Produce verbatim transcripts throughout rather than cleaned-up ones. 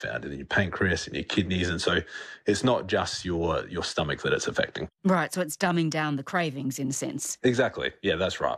found in your pancreas, in your kidneys. And so it's not just your, your stomach that it's affecting. Right, so it's dumbing down the cravings in a sense. Exactly. Yeah, that's right.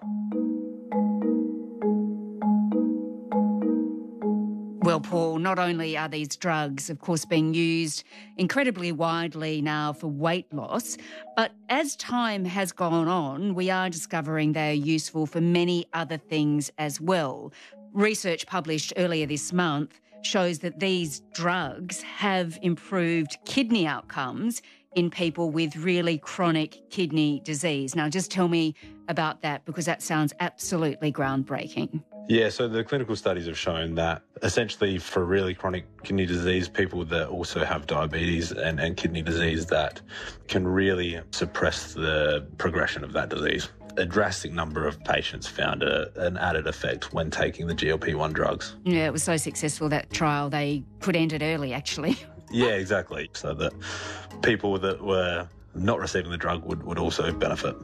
Well, Paul, not only are these drugs, of course, being used incredibly widely now for weight loss, but as time has gone on, we are discovering they are useful for many other things as well. Research published earlier this month shows that these drugs have improved kidney outcomes in people with really chronic kidney disease. Now, just tell me about that, because that sounds absolutely groundbreaking. Yeah, so the clinical studies have shown that essentially for really chronic kidney disease, people that also have diabetes and, and kidney disease, that can really suppress the progression of that disease. A drastic number of patients found a, an added effect when taking the G L P one drugs. Yeah, it was so successful, that trial, they could end it early, actually. Yeah, exactly. So that people that were not receiving the drug would, would also benefit.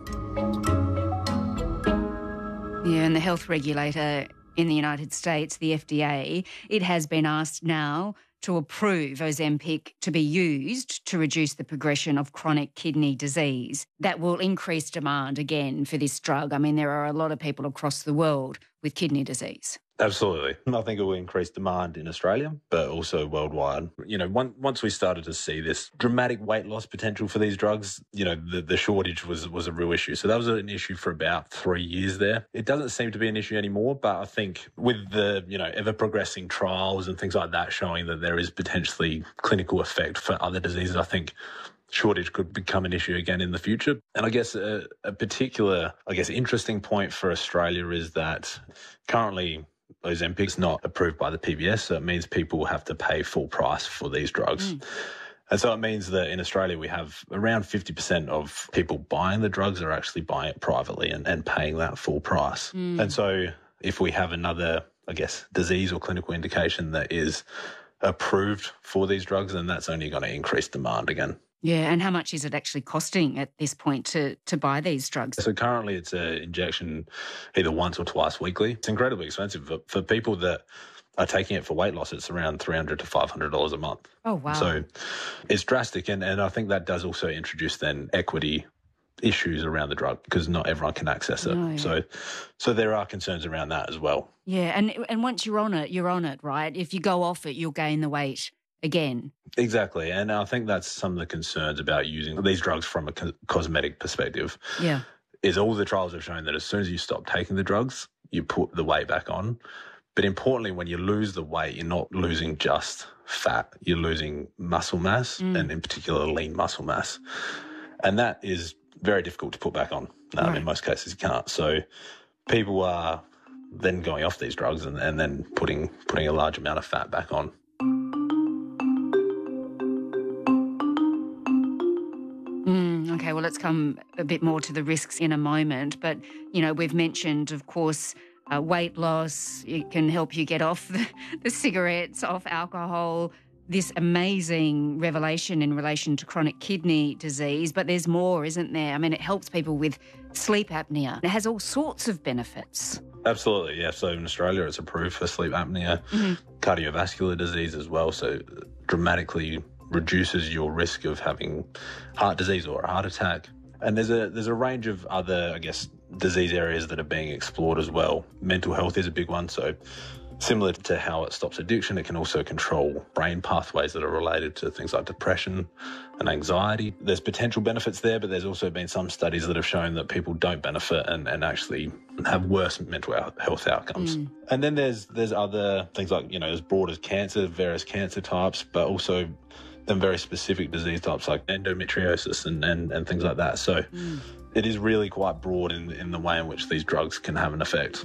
Yeah, and the health regulator in the United States, the F D A, it has been asked now to approve Ozempic to be used to reduce the progression of chronic kidney disease. That will increase demand again for this drug. I mean, there are a lot of people across the world with kidney disease. Absolutely. I think it will increase demand in Australia, but also worldwide. You know, one, once we started to see this dramatic weight loss potential for these drugs, you know, the, the shortage was, was a real issue. So that was an issue for about three years there. It doesn't seem to be an issue anymore, but I think with the, you know, ever progressing trials and things like that showing that there is potentially clinical effect for other diseases, I think shortage could become an issue again in the future. And I guess a, a particular, I guess, interesting point for Australia is that currently Ozempic is not approved by the P B S, so it means people have to pay full price for these drugs. Mm. And so it means that in Australia we have around fifty percent of people buying the drugs are actually buying it privately and, and paying that full price. Mm. And so if we have another, I guess, disease or clinical indication that is approved for these drugs, then that's only going to increase demand again. Yeah, and how much is it actually costing at this point to, to buy these drugs? So currently it's an injection either once or twice weekly. It's incredibly expensive. For, for people that are taking it for weight loss, it's around three hundred dollars to five hundred dollars a month. Oh, wow. So it's drastic, and, and I think that does also introduce then equity issues around the drug because not everyone can access it. No, yeah. So so there are concerns around that as well. Yeah, and and once you're on it, you're on it, right? If you go off it, you'll gain the weight again. Exactly. And I think that's some of the concerns about using these drugs from a co- cosmetic perspective. Yeah. Is all the trials have shown that as soon as you stop taking the drugs, you put the weight back on. But importantly, when you lose the weight, you're not losing just fat, you're losing muscle mass, mm. and in particular lean muscle mass. And that is very difficult to put back on. Um, right. In most cases, you can't. So people are then going off these drugs and, and then putting putting a large amount of fat back on. Okay, well, let's come a bit more to the risks in a moment. But, you know, we've mentioned, of course, uh, weight loss. It can help you get off the, the cigarettes, off alcohol, this amazing revelation in relation to chronic kidney disease. But there's more, isn't there? I mean, it helps people with sleep apnea. It has all sorts of benefits. Absolutely, yeah. So in Australia, it's approved for sleep apnea, mm-hmm. cardiovascular disease as well. So dramatically reduces your risk of having heart disease or a heart attack. And there's a there's a range of other, I guess, disease areas that are being explored as well. Mental health is a big one. So similar to how it stops addiction, it can also control brain pathways that are related to things like depression and anxiety. There's potential benefits there, but there's also been some studies that have shown that people don't benefit and, and actually have worse mental health outcomes. Mm. And then there's there's other things like, you know, as broad as cancer, various cancer types, but also then very specific disease types like endometriosis and, and, and things like that. So mm. it is really quite broad in, in the way in which these drugs can have an effect.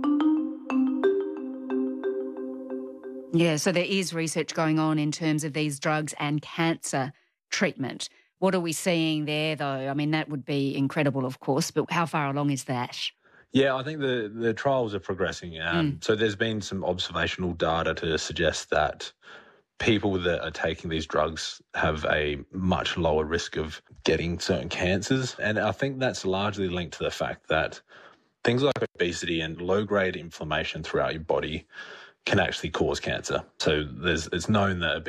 Yeah, so there is research going on in terms of these drugs and cancer treatment. What are we seeing there, though? I mean, that would be incredible, of course, but how far along is that? Yeah, I think the, the trials are progressing. Um, mm. So there's been some observational data to suggest that people that are taking these drugs have a much lower risk of getting certain cancers. And I think that's largely linked to the fact that things like obesity and low-grade inflammation throughout your body can actually cause cancer. So there's it's known that